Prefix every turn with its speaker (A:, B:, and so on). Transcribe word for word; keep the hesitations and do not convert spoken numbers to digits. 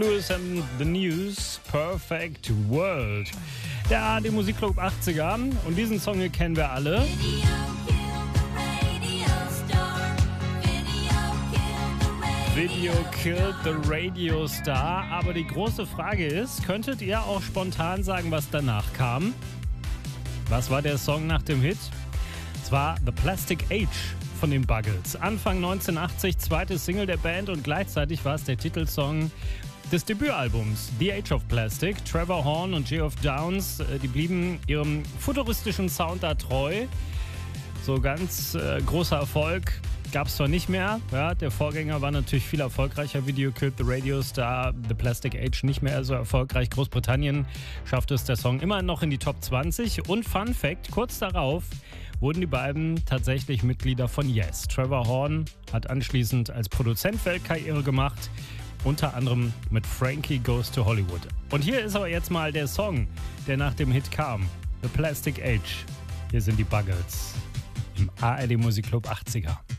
A: Lewis and the News, Perfect World. Der A R D Musikclub achtziger und diesen Song hier kennen wir alle. Video killed the radio star. Aber die große Frage ist, könntet ihr auch spontan sagen, was danach kam? Was war der Song nach dem Hit? Es war The Plastic Age von den Buggles. Anfang neunzehnhundertachtzig, zweite Single der Band und gleichzeitig war es der Titelsong des Debütalbums The Age of Plastic. Trevor Horn und Geoff Downes, die blieben ihrem futuristischen Sound da treu. So ganz äh, großer Erfolg gab es zwar nicht mehr. Ja, der Vorgänger war natürlich viel erfolgreicher. Video Killed the Radio Star, The Plastic Age nicht mehr so erfolgreich. Großbritannien schaffte es der Song immer noch in die Top zwanzig. Und Fun Fact, kurz darauf wurden die beiden tatsächlich Mitglieder von Yes. Trevor Horn hat anschließend als Produzent Weltkarriere gemacht. Unter anderem mit Frankie Goes to Hollywood. Und hier ist aber jetzt mal der Song, der nach dem Hit kam. The Plastic Age. Hier sind die Buggles im A R D Musikclub achtziger.